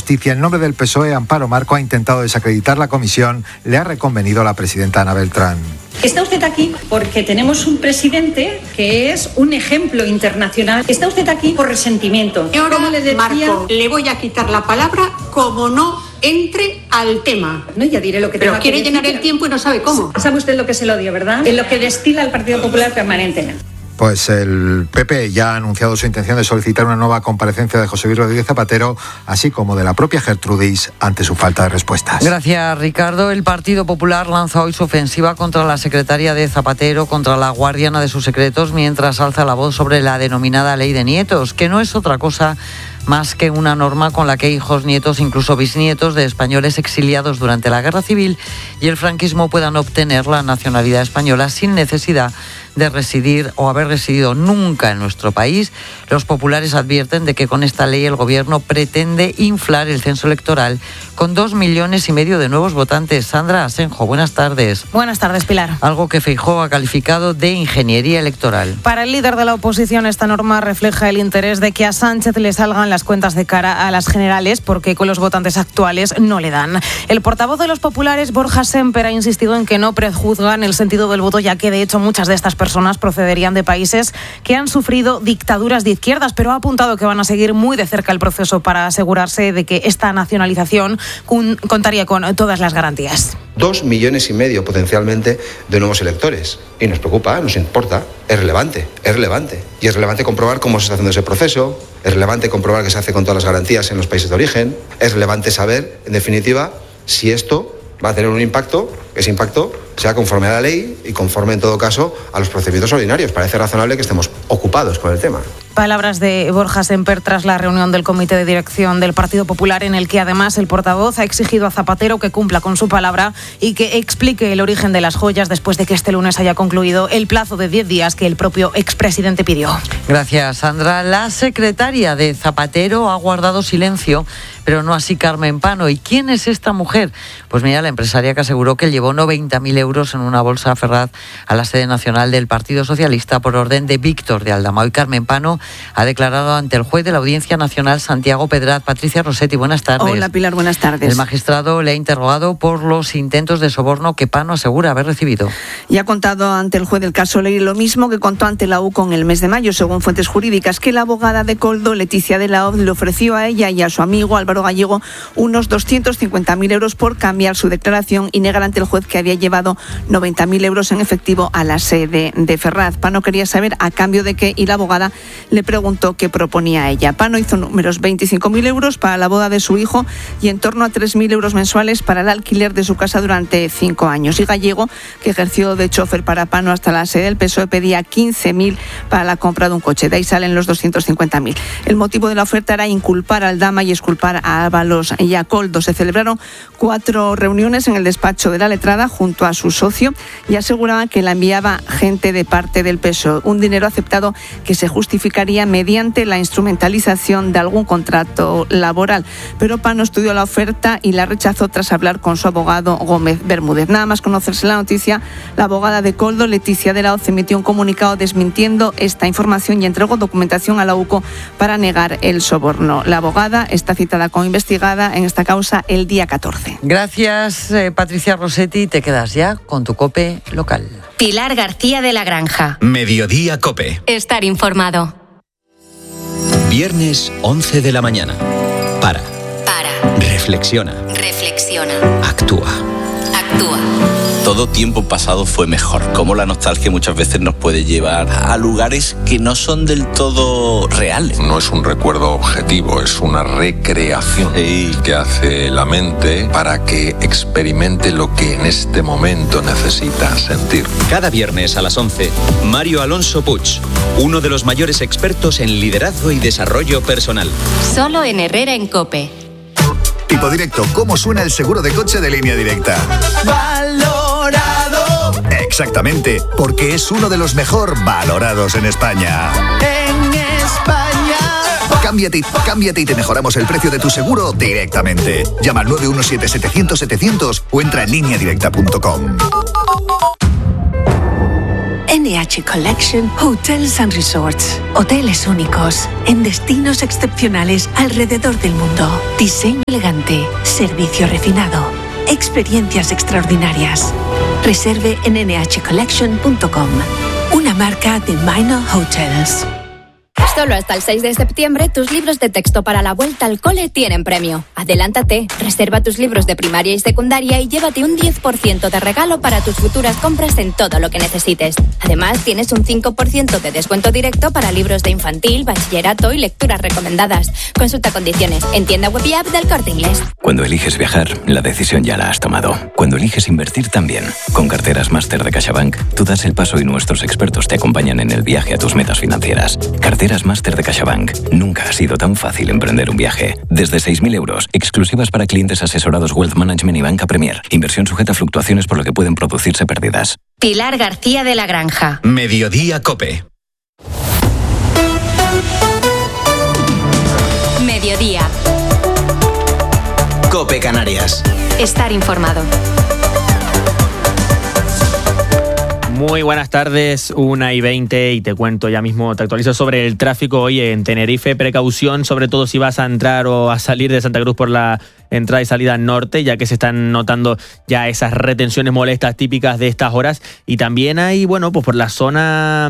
Justicia, en nombre del PSOE, Amparo Marco ha intentado desacreditar la comisión. Le ha reconvenido la presidenta Ana Beltrán. Está usted aquí porque tenemos un presidente que es un ejemplo internacional. Está usted aquí por resentimiento. Y ahora, Marco, le voy a quitar la palabra como no entre al tema. No, ya diré lo que Pero tenga quiere que decir. llenar el tiempo y no sabe cómo. ¿Sabe usted lo que es el odio, verdad? En lo que destila el Partido Popular permanentemente. Pues el PP ya ha anunciado su intención de solicitar una nueva comparecencia de José Luis Rodríguez Zapatero, así como de la propia Gertrudis, ante su falta de respuestas. Gracias, Ricardo. El Partido Popular lanza hoy su ofensiva contra la secretaria de Zapatero, contra la guardiana de sus secretos, mientras alza la voz sobre la denominada Ley de Nietos, que no es otra cosa más que una norma con la que hijos, nietos, incluso bisnietos de españoles exiliados durante la Guerra Civil y el franquismo puedan obtener la nacionalidad española sin necesidad de residir o haber residido nunca en nuestro país. Los populares advierten de que con esta ley el gobierno pretende inflar el censo electoral con 2,5 millones de nuevos votantes. Sandra Asenjo, buenas tardes. Buenas tardes, Pilar. Algo que Feijóo ha calificado de ingeniería electoral. Para el líder de la oposición, esta norma refleja el interés de que a Sánchez le salgan las cuentas de cara a las generales, porque con los votantes actuales no le dan. El portavoz de los populares, Borja Sémper, ha insistido en que no prejuzgan el sentido del voto, ya que de hecho muchas de estas personas procederían de países que han sufrido dictaduras de izquierdas, pero ha apuntado que van a seguir muy de cerca el proceso para asegurarse de que esta nacionalización contaría con todas las garantías. 2,5 millones potencialmente de nuevos electores. Y nos preocupa, nos importa, es relevante. Y es relevante comprobar cómo se está haciendo ese proceso, es relevante comprobar que se hace con todas las garantías en los países de origen, es relevante saber, en definitiva, si esto va a tener un impacto, que ese impacto sea conforme a la ley y conforme, en todo caso, a los procedimientos ordinarios. Parece razonable que estemos ocupados con el tema. Palabras de Borja Sémper tras la reunión del Comité de Dirección del Partido Popular, en el que además el portavoz ha exigido a Zapatero que cumpla con su palabra y que explique el origen de las joyas después de que este lunes haya concluido el plazo de 10 días que el propio expresidente pidió. Gracias, Sandra. La secretaria de Zapatero ha guardado silencio, pero no así Carmen Pano. ¿Y quién es esta mujer? Pues mira, la empresaria que aseguró que llevó 90.000 euros en una bolsa Ferraz a la sede nacional del Partido Socialista por orden de Víctor de Aldama. Hoy Carmen Pano ha declarado ante el juez de la Audiencia Nacional, Santiago Pedraz. Patricia Rossetti, buenas tardes. Hola, Pilar, buenas tardes. El magistrado le ha interrogado por los intentos de soborno que Pano asegura haber recibido. Y ha contado ante el juez del caso Leire lo mismo que contó ante la UCO en el mes de mayo, según fuentes jurídicas, que la abogada de Koldo, Leticia de la Hoz, le ofreció a ella y a su amigo Álvaro Gallego unos 250.000 euros por cambiar su declaración y negar ante el juez que había llevado 90.000 euros en efectivo a la sede de Ferraz. Pano quería saber a cambio de qué y la abogada le preguntó qué proponía ella. Pano hizo números: 25.000 euros para la boda de su hijo y en torno a 3.000 euros mensuales para el alquiler de su casa durante 5 años. Y Gallego, que ejerció de chofer para Pano hasta la sede del PSOE, pedía 15.000 para la compra de un coche. De ahí salen los 250.000. El motivo de la oferta era inculpar al Aldama y exculpar a Ábalos y a Koldo. Se celebraron 4 reuniones en el despacho de la letrada junto a su socio y aseguraban que la enviaba gente de parte del PSOE. Un dinero aceptado que se justificaría mediante la instrumentalización de algún contrato laboral. Pero Pano estudió la oferta y la rechazó tras hablar con su abogado Gómez Bermúdez. Nada más conocerse la noticia, la abogada de Koldo, Leticia de la Hoz, emitió un comunicado desmintiendo esta información y entregó documentación a la UCO para negar el soborno. La abogada está citada como investigada en esta causa el día 14. Gracias, Patricia Rossetti. Te quedas ya con tu COPE local. Pilar García de la Granja. Mediodía COPE. Estar informado. Viernes 11 de la mañana. Para. Reflexiona. Actúa. Todo tiempo pasado fue mejor. Cómo la nostalgia muchas veces nos puede llevar a lugares que no son del todo reales. No es un recuerdo objetivo, es una recreación que hace la mente para que experimente lo que en este momento necesita sentir. Cada viernes a las 11, Mario Alonso Puig, uno de los mayores expertos en liderazgo y desarrollo personal. Solo en Herrera en COPE. Tipo directo, ¿cómo suena el seguro de coche de Línea Directa? Valorado. Exactamente, porque es uno de los mejor valorados en España. En España. Cámbiate y te mejoramos el precio de tu seguro directamente. Llama al 917-700-700 o entra en lineadirecta.com. NH Collection Hotels and Resorts. Hoteles únicos, en destinos excepcionales alrededor del mundo. Diseño elegante, servicio refinado, experiencias extraordinarias. Reserve en nhcollection.com. Una marca de Minor Hotels. Solo hasta el 6 de septiembre, tus libros de texto para la vuelta al cole tienen premio. Adelántate, reserva tus libros de primaria y secundaria y llévate un 10% de regalo para tus futuras compras en todo lo que necesites. Además, tienes un 5% de descuento directo para libros de infantil, bachillerato y lecturas recomendadas. Consulta condiciones en tienda web y app del Corte Inglés. Cuando eliges viajar, la decisión ya la has tomado. Cuando eliges invertir también. Con carteras Máster de CaixaBank, tú das el paso y nuestros expertos te acompañan en el viaje a tus metas financieras. Carteras Máster de CaixaBank. Nunca ha sido tan fácil emprender un viaje. Desde 6.000 euros, exclusivas para clientes asesorados Wealth Management y Banca Premier. Inversión sujeta a fluctuaciones por lo que pueden producirse pérdidas. Pilar García de la Granja. Mediodía COPE. Mediodía. COPE Canarias. Estar informado. Muy buenas tardes, 1:20 y te cuento ya mismo, te actualizo sobre el tráfico hoy en Tenerife. Precaución, sobre todo si vas a entrar o a salir de Santa Cruz por la entrada y salida norte, ya que se están notando ya esas retenciones molestas típicas de estas horas. Y también hay, bueno, pues por la zona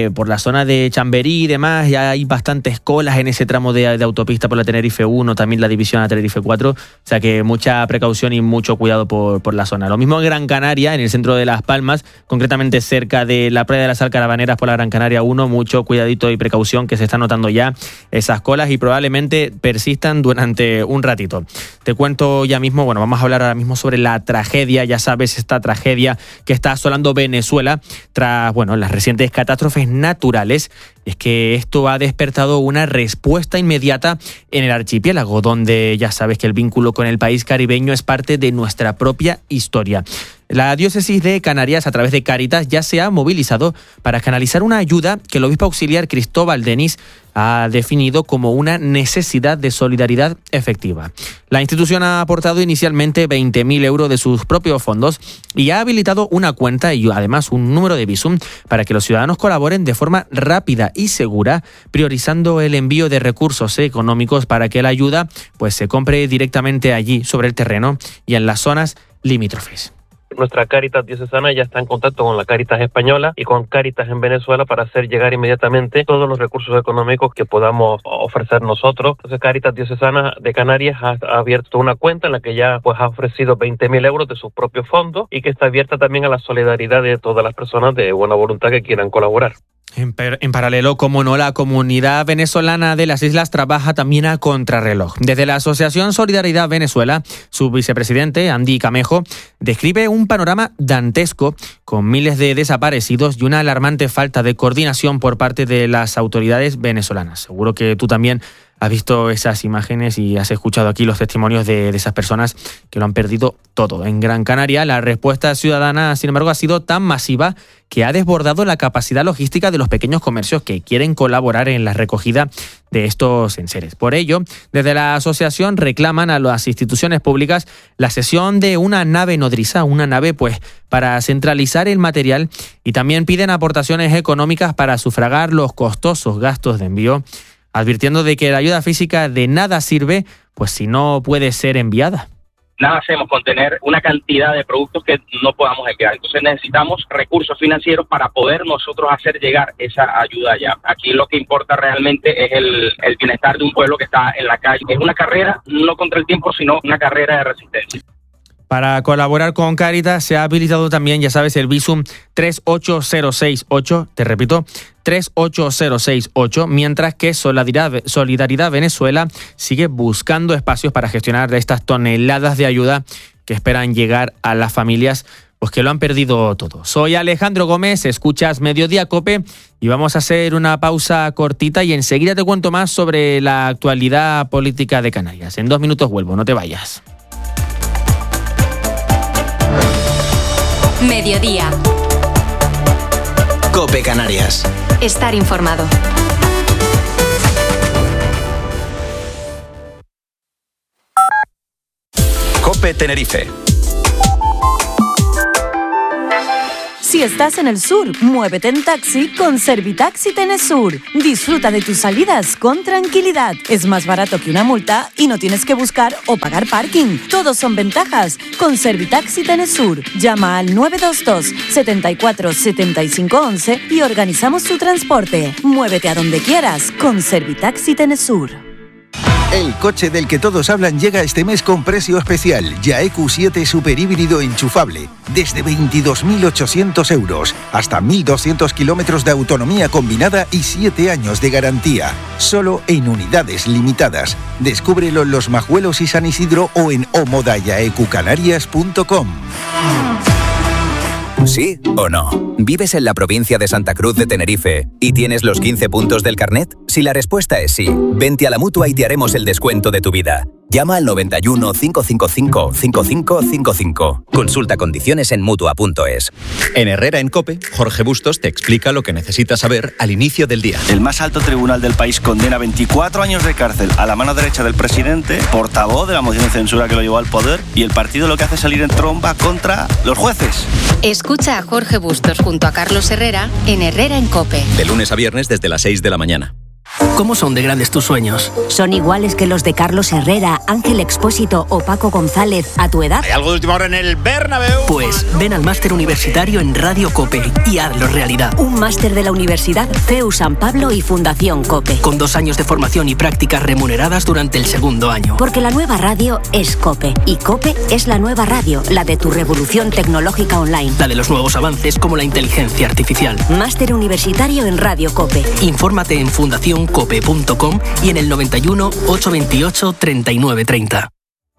de Chamberí y demás, ya hay bastantes colas en ese tramo de autopista por la Tenerife 1, también la división a Tenerife 4. O sea que mucha precaución y mucho cuidado por la zona. Lo mismo en Gran Canaria, en el centro de Las Palmas, concretamente cerca de la playa de las Alcaravaneras por la Gran Canaria 1, mucho cuidadito y precaución, que se están notando ya esas colas y probablemente persistan durante un ratito. Te cuento ya mismo, bueno, vamos a hablar ahora mismo sobre la tragedia, ya sabes, esta tragedia que está asolando Venezuela tras, bueno, las recientes catástrofes naturales. Es que esto ha despertado una respuesta inmediata en el archipiélago, donde ya sabes que el vínculo con el país caribeño es parte de nuestra propia historia. La diócesis de Canarias, a través de Cáritas, ya se ha movilizado para canalizar una ayuda que el obispo auxiliar Cristóbal Denis ha definido como una necesidad de solidaridad efectiva. La institución ha aportado inicialmente 20.000 euros de sus propios fondos y ha habilitado una cuenta y además un número de Bizum para que los ciudadanos colaboren de forma rápida y segura, priorizando el envío de recursos económicos para que la ayuda pues se compre directamente allí sobre el terreno y en las zonas limítrofes. Nuestra Cáritas diocesana ya está en contacto con la Cáritas española y con Cáritas en Venezuela para hacer llegar inmediatamente todos los recursos económicos que podamos ofrecer nosotros. Entonces, Cáritas diocesana de Canarias ha abierto una cuenta en la que ya pues ha ofrecido 20.000 euros de sus propios fondos y que está abierta también a la solidaridad de todas las personas de buena voluntad que quieran colaborar. En paralelo, como no, la comunidad venezolana de las islas trabaja también a contrarreloj. Desde la Asociación Solidaridad Venezuela, su vicepresidente, Andy Camejo, describe un panorama dantesco con miles de desaparecidos y una alarmante falta de coordinación por parte de las autoridades venezolanas. Seguro que tú también has visto esas imágenes y has escuchado aquí los testimonios de esas personas que lo han perdido todo. En Gran Canaria, la respuesta ciudadana, sin embargo, ha sido tan masiva que ha desbordado la capacidad logística de los pequeños comercios que quieren colaborar en la recogida de estos enseres. Por ello, desde la asociación reclaman a las instituciones públicas la cesión de una nave nodriza, una nave pues para centralizar el material, y también piden aportaciones económicas para sufragar los costosos gastos de envío, advirtiendo de que la ayuda física de nada sirve pues si no puede ser enviada. Nada hacemos con tener una cantidad de productos que no podamos enviar. Entonces necesitamos recursos financieros para poder nosotros hacer llegar esa ayuda allá. Aquí lo que importa realmente es el bienestar de un pueblo que está en la calle. Es una carrera no contra el tiempo, sino una carrera de resistencia. Para colaborar con Cáritas se ha habilitado también, ya sabes, el Bizum 38068, te repito, 38068, mientras que Solidaridad Venezuela sigue buscando espacios para gestionar estas toneladas de ayuda que esperan llegar a las familias pues que lo han perdido todo. Soy Alejandro Gómez, escuchas Mediodía COPE y vamos a hacer una pausa cortita y enseguida te cuento más sobre la actualidad política de Canarias. En 2 minutos vuelvo, no te vayas. Mediodía. COPE Canarias. Estar informado. COPE Tenerife. Si estás en el sur, muévete en taxi con Servitaxi Tenesur. Disfruta de tus salidas con tranquilidad. Es más barato que una multa y no tienes que buscar o pagar parking. Todos son ventajas con Servitaxi Tenesur. Llama al 922 74 75 11 y organizamos tu transporte. Muévete a donde quieras con Servitaxi Tenesur. El coche del que todos hablan llega este mes con precio especial. YAE Q7 superhíbrido enchufable. Desde 22.800 euros. Hasta 1.200 kilómetros de autonomía combinada y 7 años de garantía. Solo en unidades limitadas. Descúbrelo en Los Majuelos y San Isidro o en omodayaecucanarias.com. ¿Sí o no? ¿Vives en la provincia de Santa Cruz de Tenerife y tienes los 15 puntos del carnet? Si la respuesta es sí, vente a la Mutua y te haremos el descuento de tu vida. Llama al 91 555 5555. Consulta condiciones en Mutua.es. En Herrera en COPE, Jorge Bustos te explica lo que necesitas saber al inicio del día. El más alto tribunal del país condena 24 años de cárcel a la mano derecha del presidente, portavoz de la moción de censura que lo llevó al poder, y el partido lo que hace es salir en tromba contra los jueces. Escucha a Jorge Bustos junto a Carlos Herrera en Herrera en COPE. De lunes a viernes desde las 6 de la mañana. ¿Cómo son de grandes tus sueños? ¿Son iguales que los de Carlos Herrera, Ángel Expósito o Paco González a tu edad? ¿Hay algo de última hora en el Bernabéu? Pues ven al máster universitario en Radio COPE y hazlo realidad. Un máster de la Universidad CEU San Pablo y Fundación COPE. Con 2 años de formación y prácticas remuneradas durante el segundo año. Porque la nueva radio es COPE. Y COPE es la nueva radio, la de tu revolución tecnológica online. La de los nuevos avances como la inteligencia artificial. Máster universitario en Radio COPE. Infórmate en fundacioncope.com y en el 91 828 3930.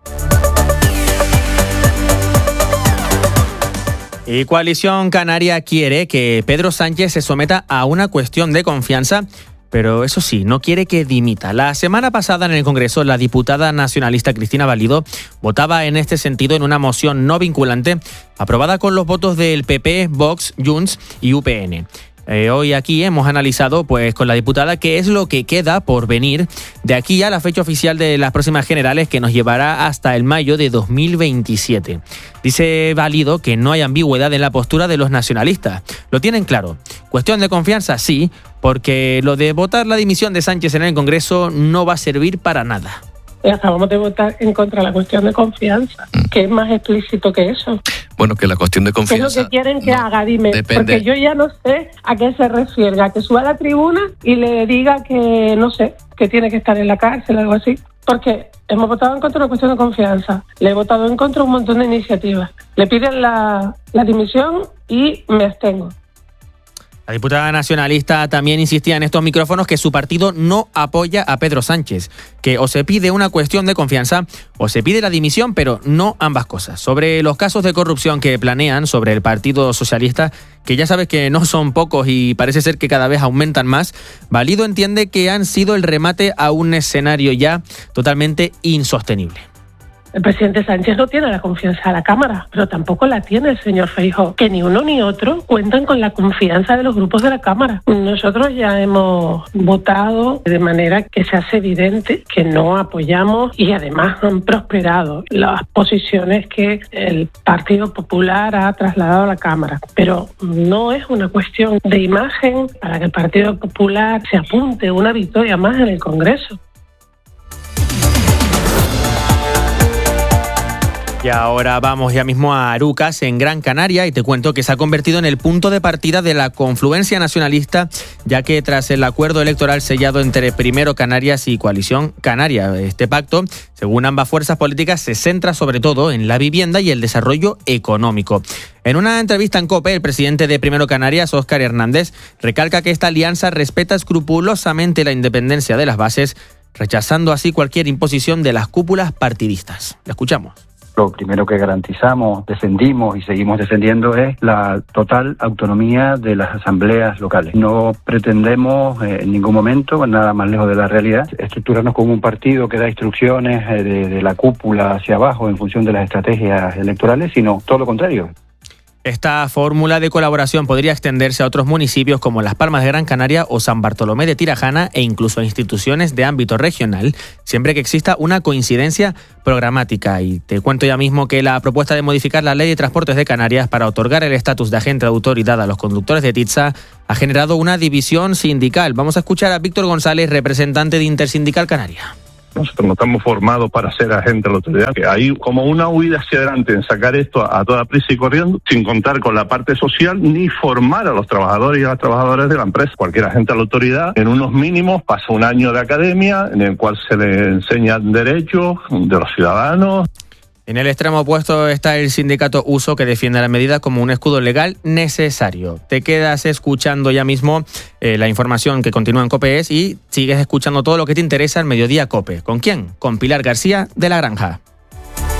Y Coalición Canaria quiere que Pedro Sánchez se someta a una cuestión de confianza, pero eso sí, no quiere que dimita. La semana pasada en el Congreso, la diputada nacionalista Cristina Valido votaba en este sentido en una moción no vinculante aprobada con los votos del PP, Vox, Junts y UPN. Hoy aquí hemos analizado pues con la diputada qué es lo que queda por venir de aquí a la fecha oficial de las próximas generales, que nos llevará hasta el mayo de 2027. Dice Valido que no hay ambigüedad en la postura de los nacionalistas. Lo tienen claro. Cuestión de confianza, sí, porque lo de votar la dimisión de Sánchez en el Congreso no va a servir para nada. Acabamos de votar en contra de la cuestión de confianza, que es más explícito que eso. Bueno, que la cuestión de confianza... ¿Qué es lo que quieren que haga? Dime, depende. Porque yo ya no sé a qué se refiere, a que suba a la tribuna y le diga que, no sé, que tiene que estar en la cárcel o algo así. Porque hemos votado en contra de la cuestión de confianza, le he votado en contra de un montón de iniciativas. Le piden la dimisión y me abstengo. La diputada nacionalista también insistía en estos micrófonos que su partido no apoya a Pedro Sánchez, que o se pide una cuestión de confianza o se pide la dimisión, pero no ambas cosas. Sobre los casos de corrupción que planean sobre el Partido Socialista, que ya sabes que no son pocos y parece ser que cada vez aumentan más, Valido entiende que han sido el remate a un escenario ya totalmente insostenible. El presidente Sánchez no tiene la confianza de la Cámara, pero tampoco la tiene el señor Feijóo. Que ni uno ni otro cuentan con la confianza de los grupos de la Cámara. Nosotros ya hemos votado de manera que se hace evidente que no apoyamos, y además han prosperado las posiciones que el Partido Popular ha trasladado a la Cámara. Pero no es una cuestión de imagen para que el Partido Popular se apunte a una victoria más en el Congreso. Y ahora vamos ya mismo a Arucas, en Gran Canaria, y te cuento que se ha convertido en el punto de partida de la confluencia nacionalista, ya que tras el acuerdo electoral sellado entre Primero Canarias y Coalición Canaria, este pacto, según ambas fuerzas políticas, se centra sobre todo en la vivienda y el desarrollo económico. En una entrevista en COPE, el presidente de Primero Canarias, Óscar Hernández, recalca que esta alianza respeta escrupulosamente la independencia de las bases, rechazando así cualquier imposición de las cúpulas partidistas. La escuchamos. Lo primero que garantizamos, defendimos y seguimos defendiendo es la total autonomía de las asambleas locales. No pretendemos en ningún momento, nada más lejos de la realidad, estructurarnos como un partido que da instrucciones de la cúpula hacia abajo en función de las estrategias electorales, sino todo lo contrario. Esta fórmula de colaboración podría extenderse a otros municipios como Las Palmas de Gran Canaria o San Bartolomé de Tirajana e incluso a instituciones de ámbito regional, siempre que exista una coincidencia programática. Y te cuento ya mismo que la propuesta de modificar la Ley de Transportes de Canarias para otorgar el estatus de agente de autoridad a los conductores de TITSA ha generado una división sindical. Vamos a escuchar a Víctor González, representante de Intersindical Canaria. Nosotros no estamos formados para ser agentes de la autoridad, que hay como una huida hacia adelante en sacar esto a toda prisa y corriendo, sin contar con la parte social, ni formar a los trabajadores y a las trabajadoras de la empresa. Cualquier agente de la autoridad, en unos mínimos, pasa un año de academia, en el cual se le enseñan derechos de los ciudadanos. En el extremo opuesto está el sindicato USO, que defiende la medida como un escudo legal necesario. Te quedas escuchando ya mismo la información que continúa en COPE y sigues escuchando todo lo que te interesa en Mediodía COPE. ¿Con quién? Con Pilar García de La Granja.